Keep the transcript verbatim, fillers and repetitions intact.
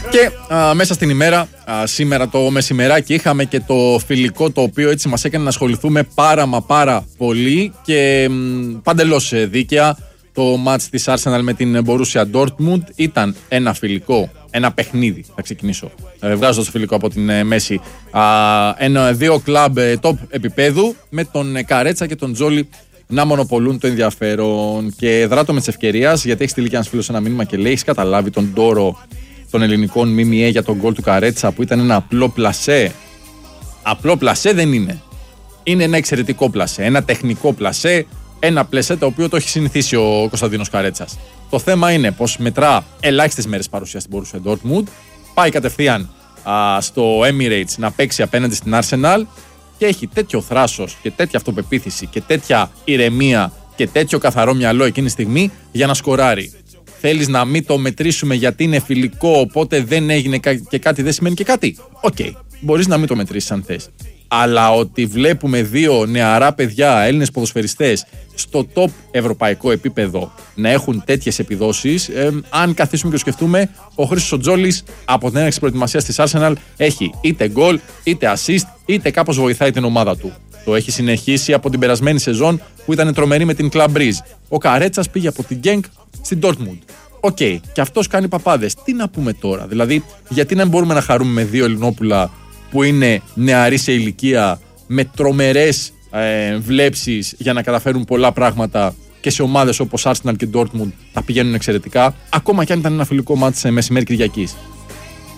Και α, μέσα στην ημέρα, α, σήμερα το μεσημεράκι, είχαμε και το φιλικό το οποίο έτσι μας έκανε να ασχοληθούμε πάρα μα πάρα πολύ και μ, παντελώς δίκαια. Το μάτς της Arsenal με την Borussia Dortmund ήταν ένα φιλικό, ένα παιχνίδι. Θα ξεκινήσω ε, βγάζοντας το φιλικό από την ε, μέση. Α, ένα, δύο κλαμπ ε, top επίπεδου με τον ε, Καρέτσα και τον Τζόλι να μονοπολούν το ενδιαφέρον. Και δράτω με τις ευκαιρίες, γιατί έχει στείλει και ένας φίλος ένα μήνυμα και λέει: έχεις καταλάβει τον τόρο των ελληνικών ΜΜΕ για τον γκολ του Καρέτσα που ήταν ένα απλό πλασέ? Απλό πλασέ δεν είναι. Είναι ένα εξαιρετικό πλασέ, ένα τεχνικό πλασέ, ένα πλασέ το οποίο το έχει συνηθίσει ο Κωνσταντίνος Καρέτσας. Το θέμα είναι πως μετρά ελάχιστες μέρες παρουσία στην Borussia Dortmund, πάει κατευθείαν α, στο Emirates να παίξει απέναντι στην Arsenal και έχει τέτοιο θράσος και τέτοια αυτοπεποίθηση και τέτοια ηρεμία και τέτοιο καθαρό μυαλό εκείνη τη στιγμή για να σκοράρει. Θέλεις να μην το μετρήσουμε γιατί είναι φιλικό, οπότε δεν έγινε και κάτι, δεν σημαίνει και κάτι? Οκ, okay. Μπορείς να μην το μετρήσεις αν θες. Αλλά ότι βλέπουμε δύο νεαρά παιδιά, Έλληνες ποδοσφαιριστές, στο top ευρωπαϊκό επίπεδο να έχουν τέτοιες επιδόσεις, ε, αν καθίσουμε και το σκεφτούμε, ο Χρήστος ο Τζόλης από την έναρξη προετοιμασίας της Arsenal έχει είτε γκολ, είτε assist, είτε κάπως βοηθάει την ομάδα του. Το έχει συνεχίσει από την περασμένη σεζόν που ήταν τρομερή με την Club Brugge. Ο Καρέτσας πήγε από την Genk στην Dortmund. Οκ, okay. Και αυτός κάνει παπάδες. Τι να πούμε τώρα? Δηλαδή, γιατί να μπορούμε να χαρούμε με δύο Ελληνόπουλα που είναι νεαροί σε ηλικία, με τρομερές ε, βλέψεις για να καταφέρουν πολλά πράγματα και σε ομάδες όπως Arsenal και Dortmund τα πηγαίνουν εξαιρετικά, ακόμα και αν ήταν ένα φιλικό μάτι σε μεσημέρι Κυριακής?